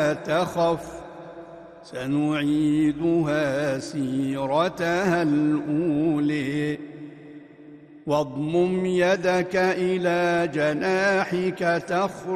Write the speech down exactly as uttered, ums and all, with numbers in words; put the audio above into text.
ولا تخف سنعيدها سيرتها الأولى واضمم يدك إلى جناحك تخرج